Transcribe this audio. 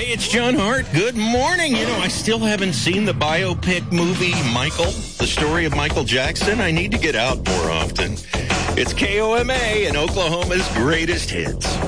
Hey, it's John Hart. Good morning. I still haven't seen the biopic movie Michael, the story of Michael Jackson. I need to get out more often. It's KOMA and Oklahoma's greatest hits.